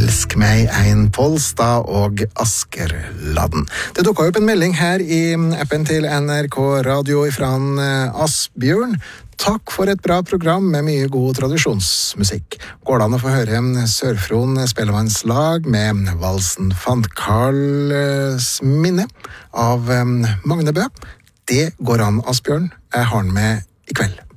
Elsk meg ein Polstad og Askerladden. Det dukket opp en melding her i appen til NRK Radio fra Asbjørn. Takk for et bra program med mye god tradisjonsmusikk. Går det an å få høre Sørfron Spellemannslag med valsen Fant Karls minne av Magne Bø? Det går an, Asbjørn. Jeg har den med i kveld.